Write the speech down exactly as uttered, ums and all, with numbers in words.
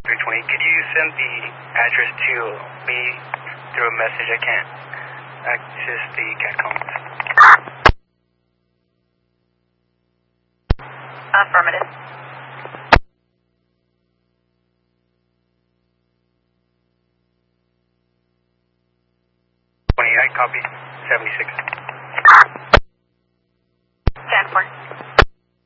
three twenty, could you send the address to me through a message? I can't access the catcoms. Affirmative. twenty, I copy. seventy-six.